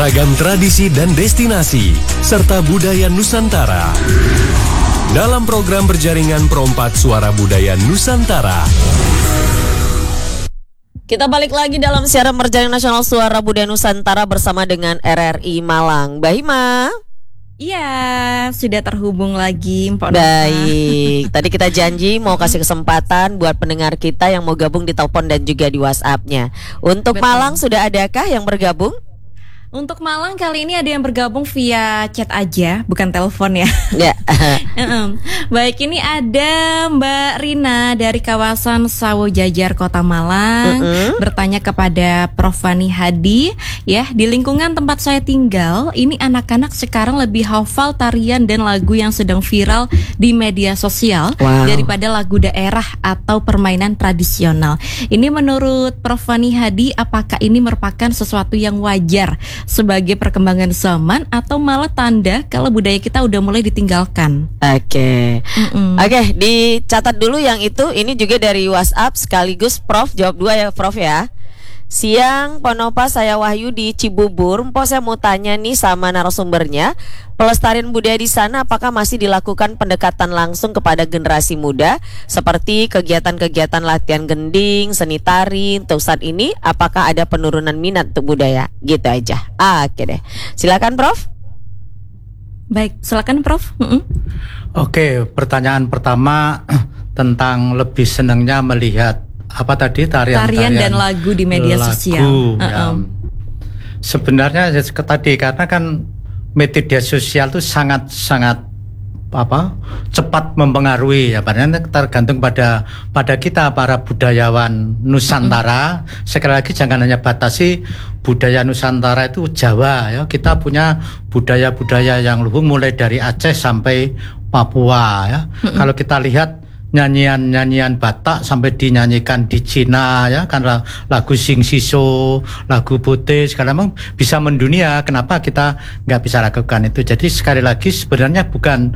Ragam tradisi dan destinasi, serta budaya Nusantara. Dalam program berjaringan Perompak Suara Budaya Nusantara. Kita balik lagi dalam siaran berjaringan nasional Suara Budaya Nusantara bersama dengan RRI Malang. Mbak Hima. Iya, sudah terhubung lagi Mpok Nova. Baik, tadi kita janji mau kasih kesempatan buat pendengar kita yang mau gabung di telepon dan juga di WhatsApp-nya. Untuk Betul. Malang sudah adakah yang bergabung? Untuk Malang kali ini ada yang bergabung via chat aja, bukan telepon ya. Ya. Baik, ini ada Mbak Rina dari kawasan Sawo Jajar Kota Malang bertanya kepada Prof. Fani Hadi, ya, di lingkungan tempat saya tinggal, ini anak-anak sekarang lebih hafal tarian dan lagu yang sedang viral di media sosial daripada lagu daerah atau permainan tradisional. Ini menurut Prof. Fani Hadi, apakah ini merupakan sesuatu yang wajar sebagai perkembangan zaman atau malah tanda kalau budaya kita udah mulai ditinggalkan? Oke, dicatat dulu yang itu. Ini juga dari WhatsApp sekaligus Prof jawab dua ya Prof ya. Siang Ponopa, saya Wahyu di Cibubur. Mpok, saya mau tanya nih sama narasumbernya, pelestarian budaya di sana apakah masih dilakukan pendekatan langsung kepada generasi muda seperti kegiatan-kegiatan latihan gending, seni tari? Untuk saat ini apakah ada penurunan minat untuk budaya? Gitu aja. Oke deh. Silakan Prof. Baik, silakan Prof. Oke, pertanyaan pertama tentang lebih senangnya melihat apa tadi tarian dan lagu di media sosial. Ya. Sebenarnya tadi karena kan media sosial itu sangat cepat mempengaruhi ya, padahal tergantung pada kita para budayawan Nusantara. Sekali lagi jangan hanya batasi budaya Nusantara itu Jawa ya, kita punya budaya-budaya yang luhur mulai dari Aceh sampai Papua ya. Kalau kita lihat nyanyian Batak sampai dinyanyikan di Cina ya, karena lagu Sing Siso, lagu Bote segala memang bisa mendunia. Kenapa kita nggak bisa lakukan itu? Jadi sekali lagi sebenarnya bukan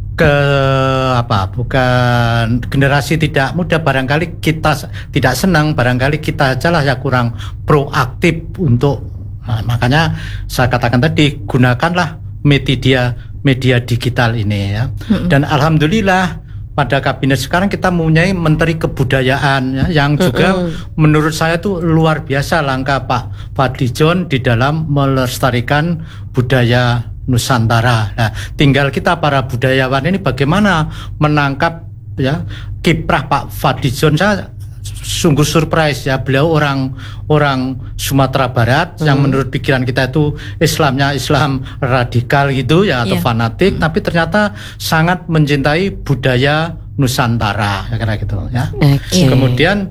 generasi tidak muda, barangkali kita tidak senang, barangkali kita aja lah yang kurang proaktif untuk makanya saya katakan tadi, gunakanlah media digital ini ya. Dan alhamdulillah pada kabinet sekarang kita mempunyai Menteri Kebudayaan ya, yang juga menurut saya itu luar biasa langkah Pak Fadlizon di dalam melestarikan budaya Nusantara. Nah, tinggal kita para budayawan ini bagaimana menangkap ya kiprah Pak Fadlizon. Saya sungguh surprise ya, beliau orang Sumatera Barat yang menurut pikiran kita itu Islamnya Islam radikal gitu ya, atau fanatik, tapi ternyata sangat mencintai budaya Nusantara karena gitu ya. Kemudian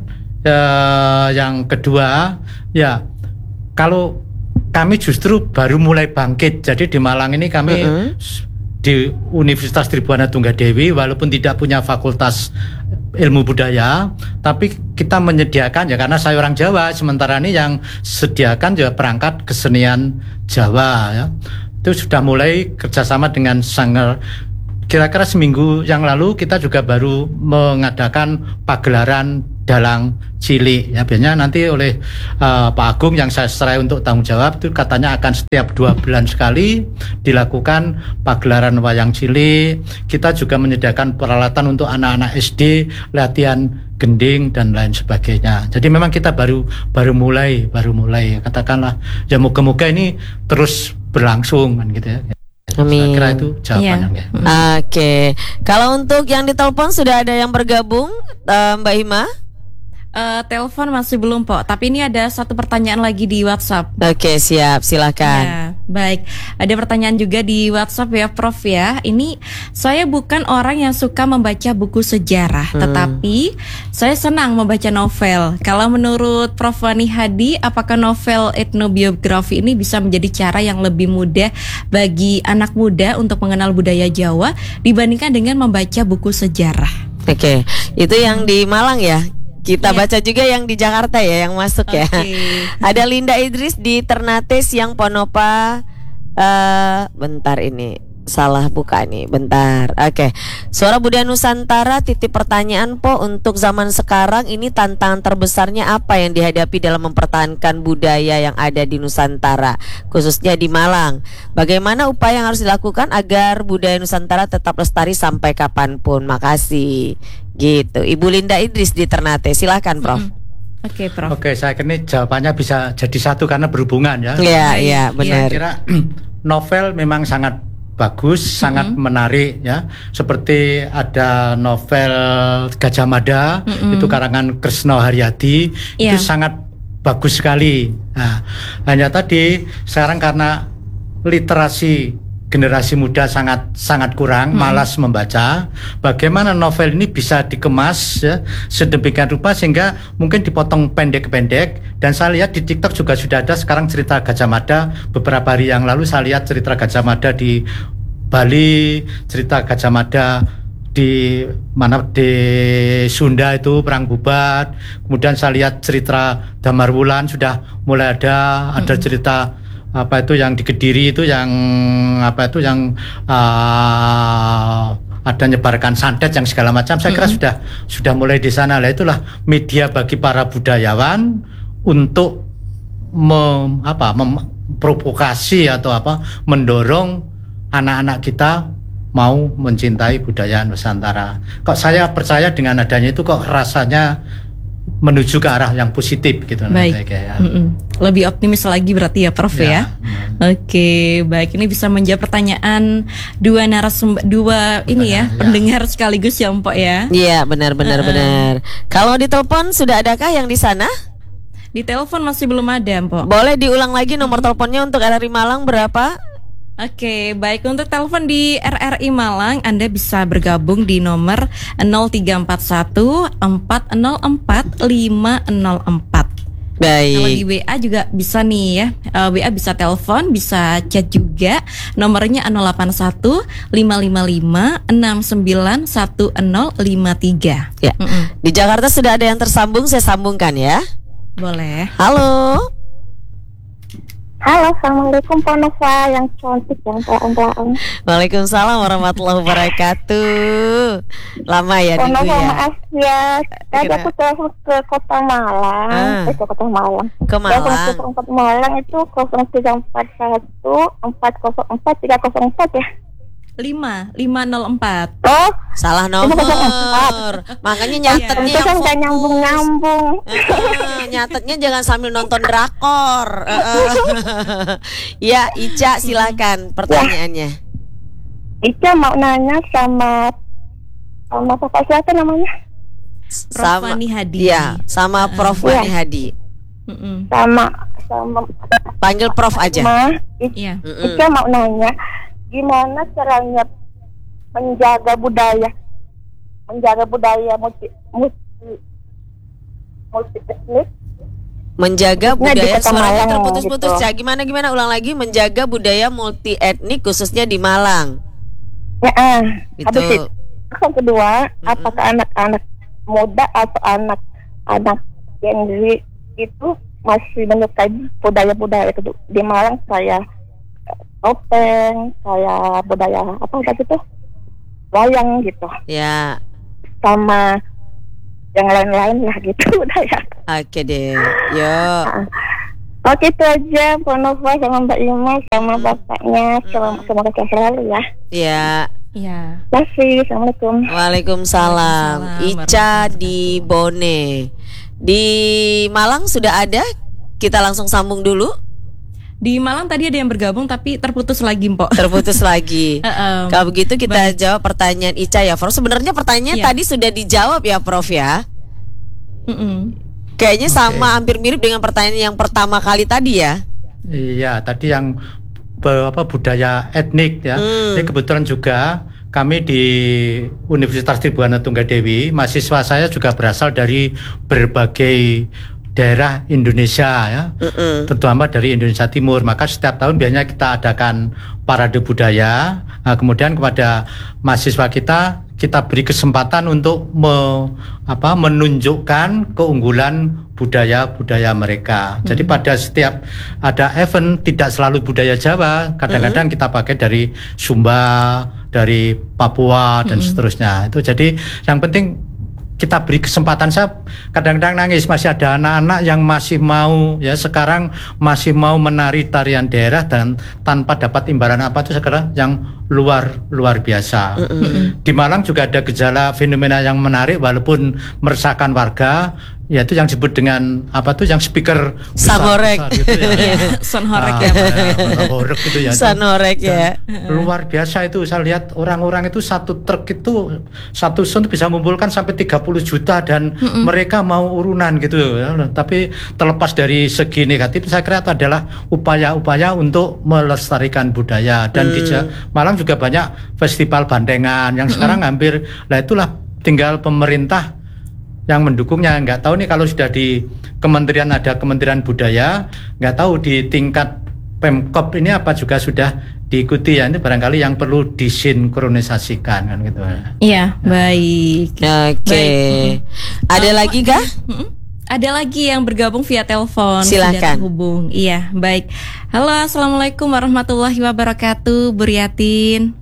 yang kedua ya, kalau kami justru baru mulai bangkit. Jadi di Malang ini kami di Universitas Tribhuwana Tunggadewi walaupun tidak punya fakultas ilmu budaya, tapi kita menyediakan ya, karena saya orang Jawa, sementara ini yang sediakan juga perangkat kesenian Jawa ya. Itu sudah mulai kerjasama dengan Sanggar. Kira-kira seminggu yang lalu kita juga baru mengadakan pagelaran dalang cilik ya, biasanya nanti oleh Pak Agung yang saya serai untuk tanggung jawab, itu katanya akan setiap 2 bulan sekali dilakukan pagelaran wayang cilik. Kita juga menyediakan peralatan untuk anak-anak SD, latihan gending dan lain sebagainya. Jadi memang kita baru mulai katakanlah ya, moga-moga ini terus berlangsung kan gitu ya. Amin. Saya kira itu jawabannya. Oke. Kalau untuk yang ditelepon sudah ada yang bergabung, Mbak Hima? Telepon masih belum Pok, tapi ini ada satu pertanyaan lagi di WhatsApp. Oke, siap, silakan. Ya, baik. Ada pertanyaan juga di WhatsApp ya Prof ya. Ini saya bukan orang yang suka membaca buku sejarah, tetapi saya senang membaca novel. Kalau menurut Prof Fani Hadi, apakah novel etnobiografi ini bisa menjadi cara yang lebih mudah bagi anak muda untuk mengenal budaya Jawa dibandingkan dengan membaca buku sejarah? Oke, itu yang di Malang ya. Kita baca juga yang di Jakarta ya, yang masuk ya. Ada Linda Idris di Ternate. Siang Ponopa. Bentar ini. salah buka nih, bentar. Oke. Suara Budaya Nusantara titip pertanyaan Po, untuk zaman sekarang ini tantangan terbesarnya apa yang dihadapi dalam mempertahankan budaya yang ada di Nusantara, khususnya di Malang? Bagaimana upaya yang harus dilakukan agar budaya Nusantara tetap lestari sampai kapanpun? Makasih. Gitu. Ibu Linda Idris di Ternate. Silakan, Prof. Oke, Prof. Oke, saya kira ini jawabannya bisa jadi satu karena berhubungan ya. Iya, benar. Saya kira novel memang sangat bagus, sangat menarik ya. Seperti ada novel Gajah Mada, itu karangan Kresna Haryadi, itu sangat bagus sekali. Nah, hanya tadi sekarang karena literasi generasi muda sangat kurang, malas membaca. Bagaimana novel ini bisa dikemas ya, sedemikian rupa sehingga mungkin dipotong pendek-pendek. Dan saya lihat di TikTok juga sudah ada sekarang cerita Gajah Mada. Beberapa hari yang lalu saya lihat cerita Gajah Mada di Bali, cerita Gajah Mada di mana di Sunda itu Perang Bubat. Kemudian saya lihat cerita Damar Wulan sudah mulai ada cerita apa itu yang di Kediri itu yang apa itu yang ada nyebarkan santet yang segala macam. Saya kira sudah mulai di sana. Lah itulah media bagi para budayawan untuk memprovokasi atau mendorong anak-anak kita mau mencintai budaya Nusantara. Kok saya percaya dengan adanya itu kok rasanya menuju ke arah yang positif gitu. Baik. Lebih optimis lagi berarti ya, Prof ya. Oke, baik, ini bisa menjawab pertanyaan dua narasumber, pendengar sekaligus ya, Mpok ya. Iya, benar. Kalau di telepon sudah adakah yang di sana? Di telepon masih belum ada, Mpok. Boleh diulang lagi nomor teleponnya untuk RRI Malang berapa? Oke, baik, untuk telepon di RRI Malang Anda bisa bergabung di nomor 0341 404 504. Baik. Kalau di WA juga bisa nih ya. WA bisa telepon, bisa chat juga. Nomornya 081 555 69 1053. Ya. Di Jakarta sudah ada yang tersambung, saya sambungkan ya. Boleh. Halo. Halo, assalamualaikum Pak Nova yang cantik yang terang-terang. Waalaikumsalam warahmatullahi wabarakatuh. Lama ya Pak nunggu Nova, ya. maaf ya. Tadi aku telepon ke Kota Malang. Ke Kota Malang. Ke Malang. Ke Kota Malang itu 0341 404 304 ya. 504. Oh, salah nomor. Makanya nyatetnya itu kan gak nyambung-nyambung. Nyatetnya jangan sambil nonton drakor. Ya, Ica silakan pertanyaannya. Ica mau nanya sama Bapak siapa namanya? Prof Wani Hadi. Ya, sama Prof Wani Hadi. Sama panggil Prof aja. Iya. Ica mau nanya, gimana caranya menjaga budaya multi etnik? Menjaga budaya, suaranya terputus-putus gitu. Ya. Gimana ulang lagi, menjaga budaya multi etnik khususnya di Malang. Ya, gitu. Habis itu yang kedua, apakah anak-anak muda atau anak-anak yang itu masih menyukai budaya-budaya itu di Malang, kayak topeng, kayak budaya apa gitu, wayang gitu. Ya. Sama yang lain-lain lah gitu budaya. Oke deh, yuk. Oke, itu aja Pak Nova sama Mbak Ima sama bapaknya. Semoga sehat selalu ya. Ya. Iya. Terima kasih. Assalamualaikum. Waalaikumsalam. Ica di Bone. Di Malang sudah ada? Kita langsung sambung dulu. Di Malang tadi ada yang bergabung tapi terputus lagi, Mpok. Terputus lagi. Kalau begitu kita jawab pertanyaan Ica ya, Prof. Sebenarnya pertanyaannya tadi sudah dijawab ya, Prof ya. Kayaknya sama, hampir mirip dengan pertanyaan yang pertama kali tadi ya. Iya, tadi yang budaya etnik ya. Jadi kebetulan juga kami di Universitas Tribhuwana Tunggadewi, mahasiswa saya juga berasal dari berbagai daerah Indonesia ya, terutama dari Indonesia Timur. Maka setiap tahun biasanya kita adakan parade budaya. Nah, kemudian kepada mahasiswa kita kita beri kesempatan untuk menunjukkan keunggulan budaya mereka. Jadi pada setiap ada event tidak selalu budaya Jawa, kadang-kadang kita pakai dari Sumba, dari Papua dan seterusnya. Itu jadi yang penting kita beri kesempatan. Saya kadang-kadang nangis, masih ada anak-anak yang masih mau sekarang masih mau menari tarian daerah dan tanpa dapat imbalan apa itu sekarang yang luar biasa. Di Malang juga ada gejala fenomena yang menarik walaupun meresahkan warga, yaitu yang disebut dengan yang speaker Sanghorek gitu Sanghorek gitu ya. Sanghorek ya. Luar biasa itu, saya lihat orang-orang itu satu truk itu satu sound bisa mengumpulkan sampai 30 juta dan mereka mau urunan gitu ya. Tapi terlepas dari segi negatif, saya kira itu adalah upaya-upaya untuk melestarikan budaya. Dan di Malang juga banyak festival bandengan yang sekarang hampir, itulah tinggal pemerintah yang mendukungnya. Nggak tahu nih kalau sudah di kementerian, ada Kementerian Budaya, nggak tahu di tingkat Pemkop ini apa juga sudah diikuti ya. Ini barangkali yang perlu disinkronisasikan kan gitu. Iya, baik. Oke. Ada lagi kah? Ada lagi yang bergabung via telepon. Silakan. Hubung. Iya, baik. Halo, assalamualaikum warahmatullahi wabarakatuh, Bu Riatin.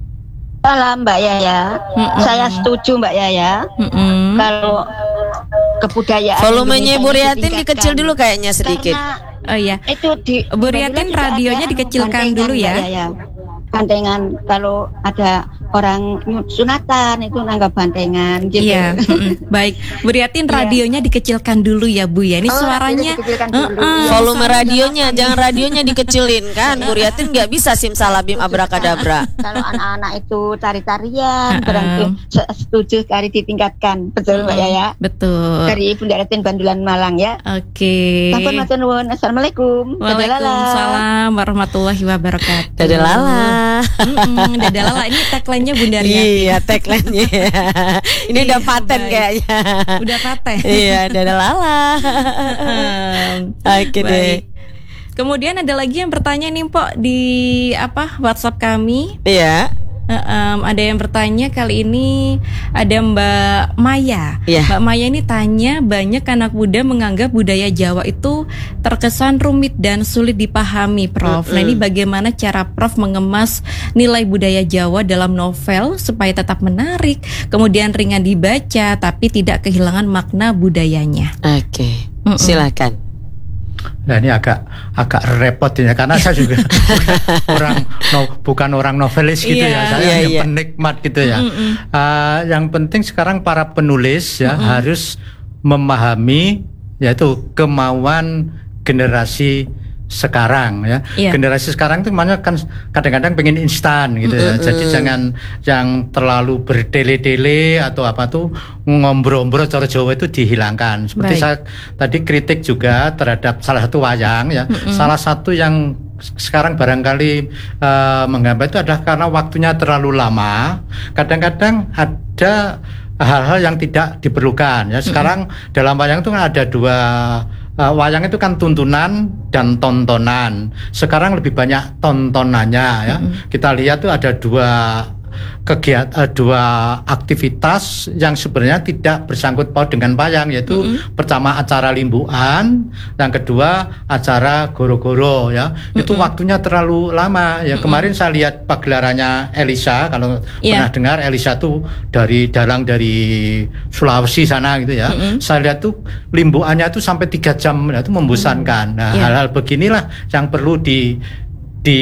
Salam Mbak Yaya. Saya setuju Mbak Yaya. Kalau kebudayaan volumenya Bu Riatin dikecil dulu kayaknya sedikit. Oh iya. Itu Bu Riatin radionya dikecilkan dulu ya. Bandengan kalau ada orang sunatan itu nanggap bandengan gitu. Iya. Baik, Bu Riatin radionya dikecilkan dulu ya Bu ya. Ini suaranya volume radionya, jangan radionya dikecilin kan. Bu Riatin nggak bisa simsalabim abrakadabra. Kalau anak-anak itu tari-tarian berarti setuju kali ditingkatkan. Betul Mbak Yaya? Betul. Dari Bunda Ratin Bandulan Malang ya. Oke. Assalamualaikum. Waalaikumsalam warahmatullahi wabarakatuh. Dadah lala. Dadah lala, ini tagline-nya Bunda Riatin. Iya, tagline-nya. Ini udah paten kayaknya. Udah paten. Iya, dadah lala. Oke deh. Kemudian ada lagi yang bertanya nih Pok di WhatsApp kami. Iya. Ada yang bertanya kali ini, ada Mbak Maya. Mbak Maya ini tanya, banyak anak muda menganggap budaya Jawa itu terkesan rumit dan sulit dipahami, Prof. Nah, ini bagaimana cara Prof mengemas nilai budaya Jawa dalam novel supaya tetap menarik, kemudian ringan dibaca tapi tidak kehilangan makna budayanya. Oke. Silakan. Nah, ini agak repot ya, karena saya juga bukan orang novelis gitu ya, saya hanya penikmat gitu ya. Yang penting sekarang para penulis harus memahami yaitu kemauan generasi sekarang ya. Generasi sekarang itu makanya kan kadang-kadang pengen instan gitu ya. Jadi jangan yang terlalu bertele-tele atau apa tuh ngombro-ngombro cara Jawa itu dihilangkan. Seperti saya tadi kritik juga terhadap salah satu wayang ya. Salah satu yang sekarang barangkali menggambar itu adalah karena waktunya terlalu lama. Kadang-kadang ada hal-hal yang tidak diperlukan ya. Sekarang dalam wayang itu kan ada dua, wayang itu kan tuntunan dan tontonan. Sekarang lebih banyak tontonannya ya. Kita lihat tuh ada dua kegiatan, dua aktivitas yang sebenarnya tidak bersangkut paut dengan wayang, yaitu pertama acara limbuan, yang kedua acara goro-goro ya. Itu waktunya terlalu lama ya. Kemarin saya lihat pagelarannya Elisa, kalau pernah dengar Elisa tuh dari Sulawesi sana gitu ya. Saya lihat tuh limbuannya tuh sampai 3 jam ya, itu membosankan. Nah, hal-hal beginilah yang perlu